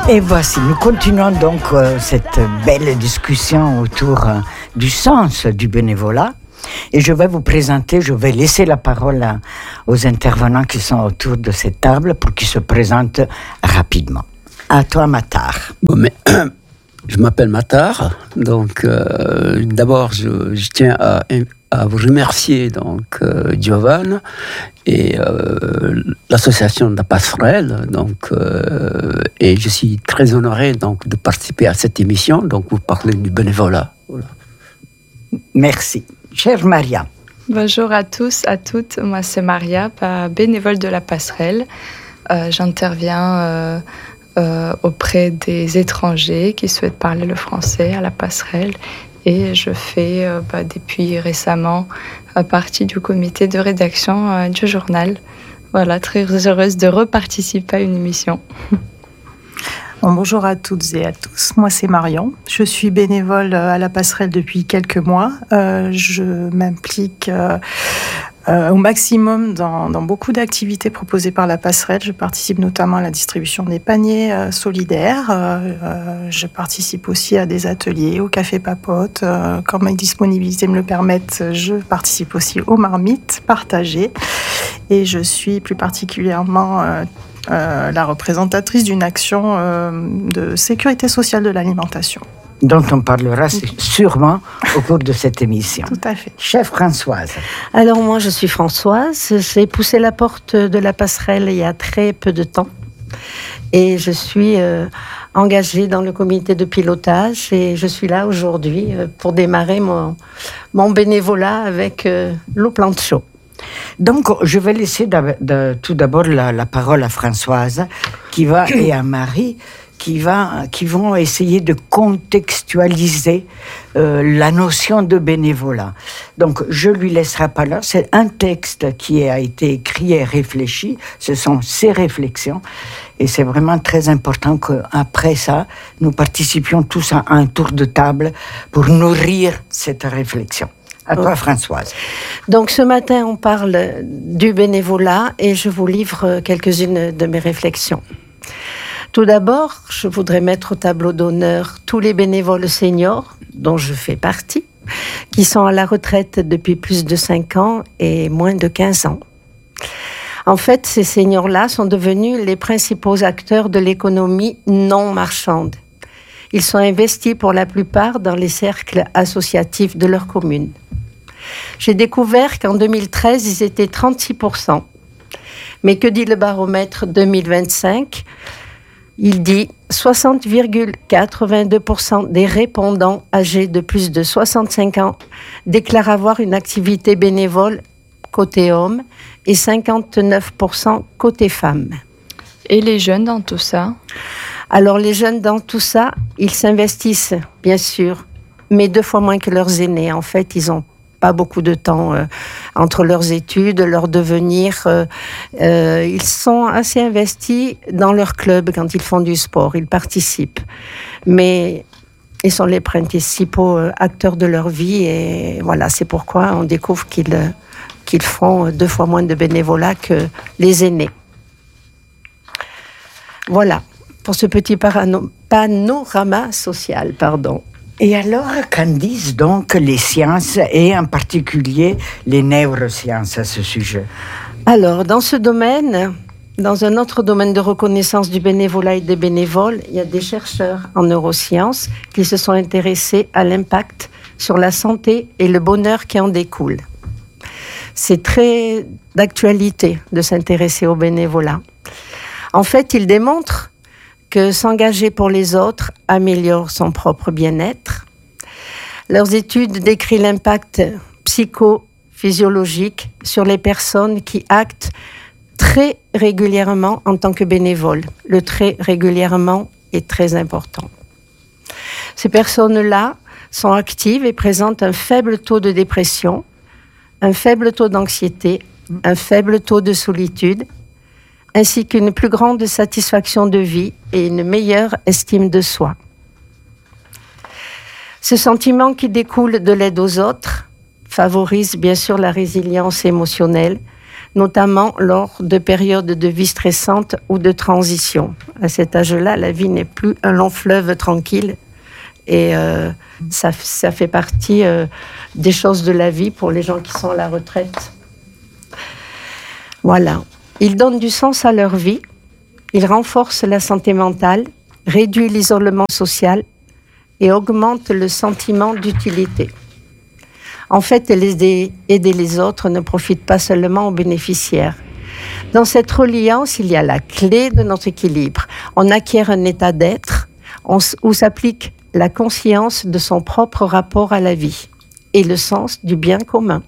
Et voici, nous continuons donc cette belle discussion autour du sens du bénévolat. Et je vais vous présenter, je vais laisser la parole aux intervenants qui sont autour de cette table pour qu'ils se présentent rapidement. À toi, Matar. Bon, mais, je m'appelle Matar, donc d'abord je tiens à vous remercier donc Giovanni et l'association de la Passerelle, donc et je suis très honoré donc de participer à cette émission. Donc vous parlez du bénévolat. Voilà. Merci, chère Maria. Bonjour à tous, à toutes. Moi c'est Maria, bénévole de la Passerelle. J'interviens auprès des étrangers qui souhaitent parler le français à la Passerelle. Et je fais depuis récemment partie du comité de rédaction du journal. Voilà, très heureuse de reparticiper à une émission. Bonjour à toutes et à tous, moi c'est Marion, je suis bénévole à la Passerelle depuis quelques mois. Je m'implique au maximum dans beaucoup d'activités proposées par la Passerelle. Je participe notamment à la distribution des paniers solidaires. Je participe aussi à des ateliers, au Café Papote. Quand mes disponibilités me le permettent, je participe aussi aux marmites partagées. Et je suis plus particulièrement la représentatrice d'une action de sécurité sociale de l'alimentation. Dont on parlera sûrement au cours de cette émission. Tout à fait. Chère Françoise. Alors moi, je suis Françoise. J'ai poussé la porte de la Passerelle il y a très peu de temps. Et je suis engagée dans le comité de pilotage. Et je suis là aujourd'hui pour démarrer mon bénévolat avec l'eau plante chaud. Donc, je vais laisser tout d'abord la parole à Françoise et à Marie qui vont essayer de contextualiser la notion de bénévolat. Donc, je lui laisserai la parole. C'est un texte qui a été écrit et réfléchi. Ce sont ses réflexions. Et c'est vraiment très important qu'après ça, nous participions tous à un tour de table pour nourrir cette réflexion. À toi, Françoise. Donc, ce matin, on parle du bénévolat et je vous livre quelques-unes de mes réflexions. Tout d'abord, je voudrais mettre au tableau d'honneur tous les bénévoles seniors, dont je fais partie, qui sont à la retraite depuis plus de 5 ans et moins de 15 ans. En fait, ces seniors-là sont devenus les principaux acteurs de l'économie non marchande. Ils sont investis pour la plupart dans les cercles associatifs de leur commune. J'ai découvert qu'en 2013, ils étaient 36%. Mais que dit le baromètre 2025 ? Il dit 60,82% des répondants âgés de plus de 65 ans déclarent avoir une activité bénévole côté homme et 59% côté femme. Et les jeunes dans tout ça ? Alors les jeunes dans tout ça, ils s'investissent, bien sûr, mais 2 fois moins que leurs aînés. En fait, ils n'ont pas beaucoup de temps entre leurs études, leur devenir. Ils sont assez investis dans leur club quand ils font du sport. Ils participent. Mais ils sont les principaux acteurs de leur vie. Et voilà, c'est pourquoi on découvre qu'ils font 2 fois moins de bénévolat que les aînés. Voilà, pour ce petit panorama social, pardon. Et alors, qu'en disent donc les sciences et en particulier les neurosciences à ce sujet ? Alors, dans ce domaine, dans un autre domaine de reconnaissance du bénévolat et des bénévoles, il y a des chercheurs en neurosciences qui se sont intéressés à l'impact sur la santé et le bonheur qui en découle. C'est très d'actualité de s'intéresser au bénévolat. En fait, ils démontrent que s'engager pour les autres améliore son propre bien-être. Leurs études décrivent l'impact psychophysiologique sur les personnes qui actent très régulièrement en tant que bénévoles. Le très régulièrement est très important. Ces personnes-là sont actives et présentent un faible taux de dépression, un faible taux d'anxiété, un faible taux de solitude, ainsi qu'une plus grande satisfaction de vie et une meilleure estime de soi. Ce sentiment qui découle de l'aide aux autres favorise bien sûr la résilience émotionnelle, notamment lors de périodes de vie stressantes ou de transition. À cet âge-là, la vie n'est plus un long fleuve tranquille et ça fait partie des choses de la vie pour les gens qui sont à la retraite. Voilà. Ils donnent du sens à leur vie, ils renforcent la santé mentale, réduisent l'isolement social et augmentent le sentiment d'utilité. En fait, aider les autres ne profite pas seulement aux bénéficiaires. Dans cette reliance, il y a la clé de notre équilibre. On acquiert un état d'être où s'applique la conscience de son propre rapport à la vie et le sens du bien commun.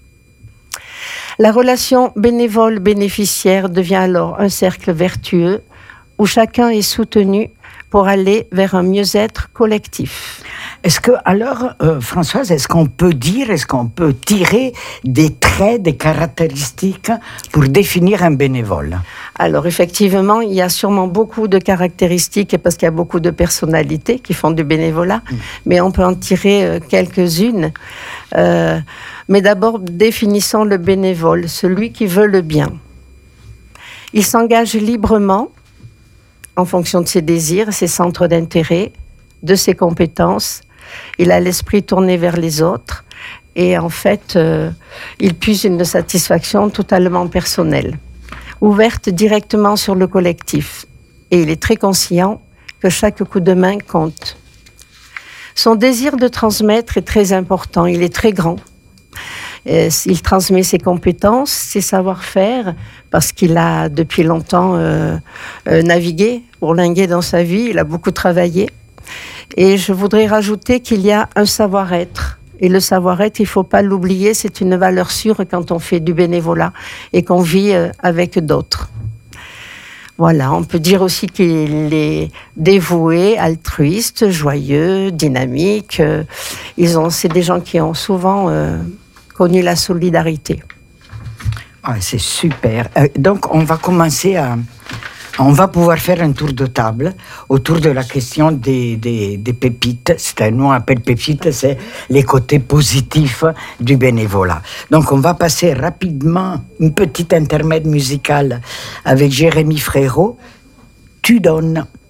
La relation bénévole-bénéficiaire devient alors un cercle vertueux où chacun est soutenu pour aller vers un mieux-être collectif. Est-ce que, alors, Françoise, est-ce qu'on peut tirer des traits, des caractéristiques pour définir un bénévole? Alors, effectivement, il y a sûrement beaucoup de caractéristiques parce qu'il y a beaucoup de personnalités qui font du bénévolat, mais on peut en tirer quelques-unes. Mais d'abord, définissons le bénévole, celui qui veut le bien. Il s'engage librement en fonction de ses désirs, ses centres d'intérêt, de ses compétences. Il a l'esprit tourné vers les autres et en fait, il puise une satisfaction totalement personnelle, ouverte directement sur le collectif. Et il est très conscient que chaque coup de main compte. Son désir de transmettre est très important, il est très grand. Il transmet ses compétences, ses savoir-faire, parce qu'il a depuis longtemps navigué, bourlingué dans sa vie, il a beaucoup travaillé. Et je voudrais rajouter qu'il y a un savoir-être. Et le savoir-être, il ne faut pas l'oublier, c'est une valeur sûre quand on fait du bénévolat et qu'on vit avec d'autres. Voilà, on peut dire aussi qu'il est dévoué, altruiste, joyeux, dynamique. C'est des gens qui ont souvent connu la solidarité. Ah, c'est super. Donc, on va commencer on va pouvoir faire un tour de table autour de la question des pépites. Nous on appelle pépites, c'est les côtés positifs du bénévolat. Donc on va passer rapidement une petite intermède musicale avec Jérémy Frérot. Tu donnes.